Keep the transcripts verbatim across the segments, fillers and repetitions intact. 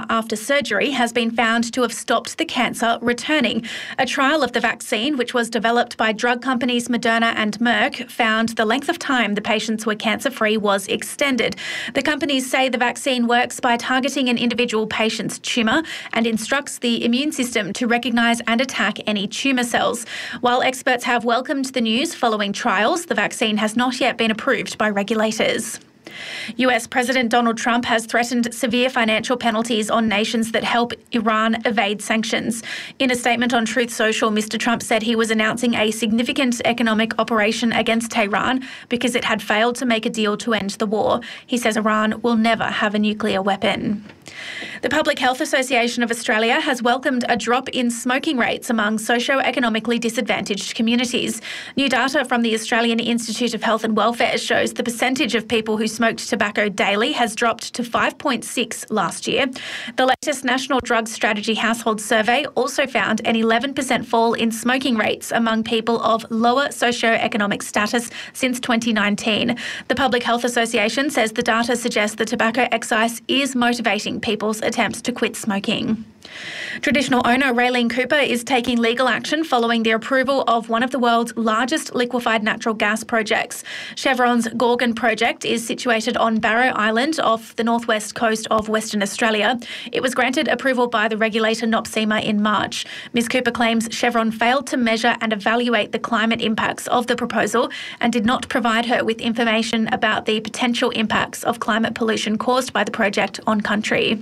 after surgery has been found to have stopped the cancer returning. A trial of the vaccine, which was developed by drug companies Moderna and Merck, found the length of time the patients were cancer-free was extended. The companies say the vaccine works by targeting an individual patient's tumour and instructs the immune system to recognise and attack any tumour cells. While experts have welcomed the news following trials, the vaccine has not yet been approved by regulators. U S President Donald Trump has threatened severe financial penalties on nations that help Iran evade sanctions. In a statement on Truth Social, Mister Trump said he was announcing a significant economic operation against Tehran because it had failed to make a deal to end the war. He says Iran will never have a nuclear weapon. The Public Health Association of Australia has welcomed a drop in smoking rates among socio-economically disadvantaged communities. New data from the Australian Institute of Health and Welfare shows the percentage of people who smoked tobacco daily has dropped to five point six last year. The latest National Drug Strategy Household Survey also found an eleven percent fall in smoking rates among people of lower socio-economic status since twenty nineteen. The Public Health Association says the data suggests the tobacco excise is motivating people's attempts to quit smoking. Traditional owner Raylene Cooper is taking legal action following the approval of one of the world's largest liquefied natural gas projects. Chevron's Gorgon project is situated on Barrow Island off the northwest coast of Western Australia. It was granted approval by the regulator NOPSEMA in March. Miz Cooper claims Chevron failed to measure and evaluate the climate impacts of the proposal and did not provide her with information about the potential impacts of climate pollution caused by the project on country.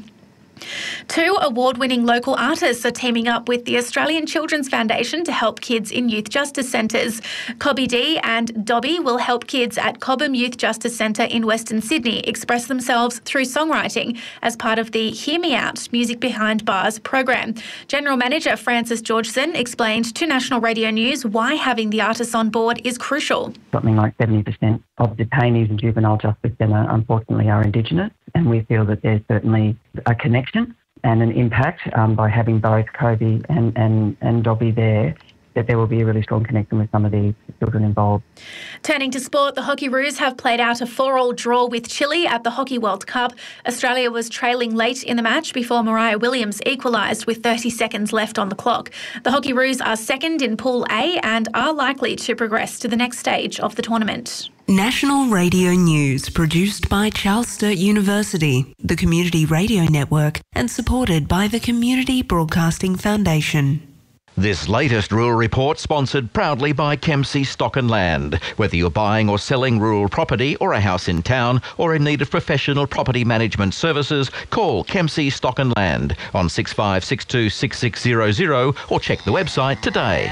Two award-winning local artists are teaming up with the Australian Children's Foundation to help kids in youth justice centres. Cobby D and Dobby will help kids at Cobham Youth Justice Centre in Western Sydney express themselves through songwriting as part of the Hear Me Out Music Behind Bars program. General Manager Francis Georgeson explained to National Radio News why having the artists on board is crucial. Something like seventy percent of detainees in Juvenile Justice Centre unfortunately are Indigenous, and we feel that there's certainly a connection and an impact um, by having both Cobby and, and, and Dobby there, that there will be a really strong connection with some of these children involved. Turning to sport, the Hockeyroos have played out a four-all draw with Chile at the Hockey World Cup. Australia was trailing late in the match before Mariah Williams equalised with thirty seconds left on the clock. The Hockeyroos are second in Pool A and are likely to progress to the next stage of the tournament. National Radio News, produced by Charles Sturt University, the Community Radio Network, and supported by the Community Broadcasting Foundation. This latest rural report sponsored proudly by Kempsey Stock and Land. Whether you're buying or selling rural property or a house in town or in need of professional property management services, call Kempsey Stock and Land on six five six two six six zero zero or check the website today.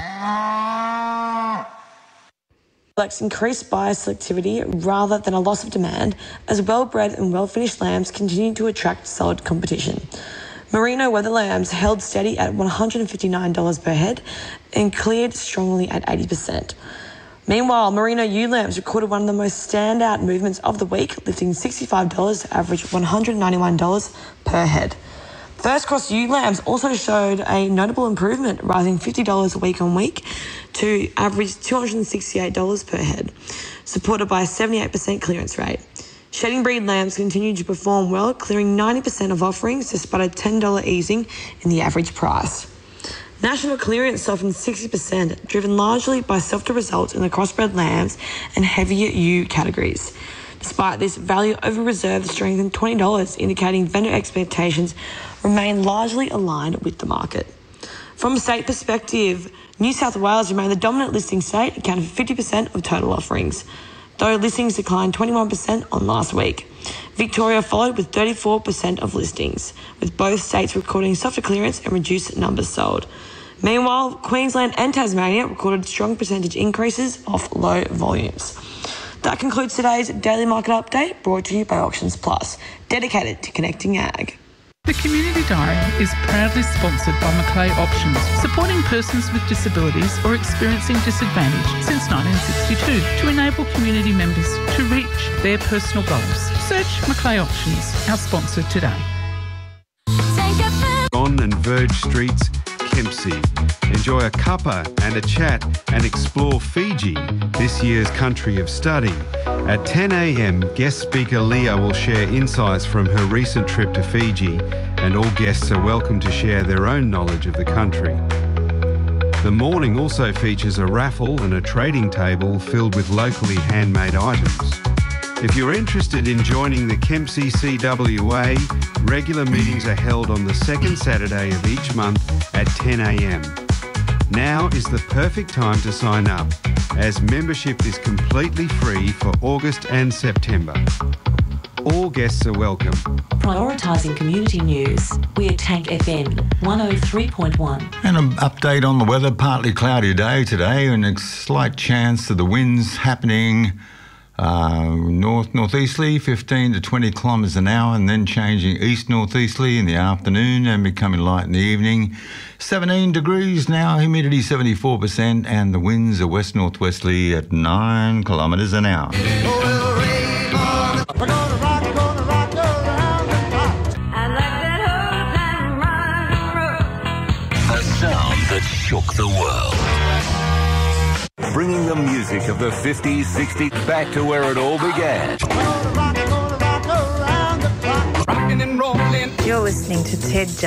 Reflects increased buyer selectivity rather than a loss of demand, as well-bred and well-finished lambs continue to attract solid competition. Merino Weather lambs held steady at one hundred fifty-nine dollars per head and cleared strongly at eighty percent. Meanwhile, Merino ewe lambs recorded one of the most standout movements of the week, lifting sixty-five dollars to average one hundred ninety-one dollars per head. First Cross ewe lambs also showed a notable improvement, rising fifty dollars week on week to average two hundred sixty-eight dollars per head, supported by a seventy-eight percent clearance rate. Shedding breed lambs continued to perform well, clearing ninety percent of offerings despite a ten dollars easing in the average price. National clearance softened sixty percent, driven largely by softer results in the crossbred lambs and heavier ewe categories. Despite this, value over reserve strengthened twenty dollars, indicating vendor expectations remain largely aligned with the market. From a state perspective, New South Wales remained the dominant listing state, accounting for fifty percent of total offerings, though listings declined twenty-one percent on last week. Victoria followed with thirty-four percent of listings, with both states recording softer clearance and reduced numbers sold. Meanwhile, Queensland and Tasmania recorded strong percentage increases off low volumes. That concludes today's Daily Market Update, brought to you by Auctions Plus, dedicated to connecting ag. The Community Diary is proudly sponsored by Macleay Auctions, supporting persons with disabilities or experiencing disadvantage since nineteen sixty-two to enable community members to reach their personal goals. Search Macleay Auctions, our sponsor today. On and Verge Streets, Kempsey. Enjoy a cuppa and a chat and explore Fiji, this year's country of study. At ten a m, guest speaker Leah will share insights from her recent trip to Fiji and all guests are welcome to share their own knowledge of the country. The morning also features a raffle and a trading table filled with locally handmade items. If you're interested in joining the Kempsey C W A, regular meetings are held on the second Saturday of each month at ten a m. Now is the perfect time to sign up, as membership is completely free for August and September. All guests are welcome. Prioritising community news. We're Tank F M one oh three point one. And an update on the weather. Partly cloudy day today and a slight chance of the winds happening uh, north northeasterly, fifteen to twenty kilometres an hour, and then changing east northeasterly in the afternoon and becoming light in the evening. seventeen degrees now, humidity seventy-four percent, and the winds are west northwesterly at nine kilometres an hour. That shook the world. Bringing the music of the fifties, sixties back to where it all began. You're listening to Ted